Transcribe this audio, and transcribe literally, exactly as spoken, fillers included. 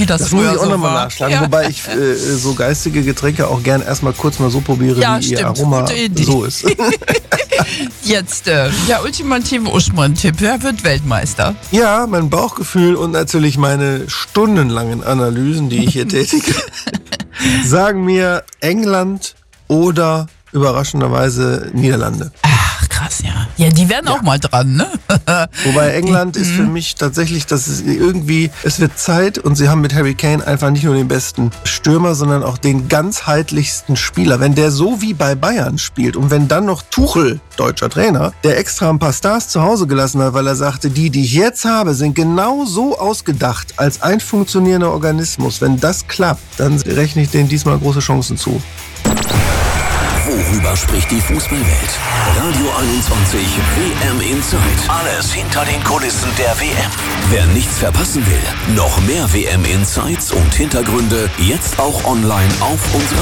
wie das, Das früher muss ich auch so nochmal war. nachschlagen, Ja. wobei ich äh, so geistige Getränke auch gern erstmal kurz mal so probiere, Ja, wie stimmt. ihr Aroma Gute Idee. so ist. Jetzt äh, der ultimative Uschmann-Tipp. Wer wird Weltmeister? Ja, mein Bauchgefühl und natürlich meine stundenlangen Analysen, die ich hier tätige, sagen mir England oder überraschenderweise Niederlande. Ach, krass, ja. Ja, die werden auch mal dran, ne? Wobei England ist für mich tatsächlich, dass es irgendwie, es wird Zeit und sie haben mit Harry Kane einfach nicht nur den besten Stürmer, sondern auch den ganzheitlichsten Spieler. Wenn der so wie bei Bayern spielt und wenn dann noch Tuchel, deutscher Trainer, der extra ein paar Stars zu Hause gelassen hat, weil er sagte, die, die ich jetzt habe, sind genau so ausgedacht als ein funktionierender Organismus. Wenn das klappt, dann rechne ich denen diesmal große Chancen zu. Worüber spricht die Fußballwelt? Radio einundzwanzig W M Insight. Alles hinter den Kulissen der W M. Wer nichts verpassen will, noch mehr W M Insights und Hintergründe jetzt auch online auf unserer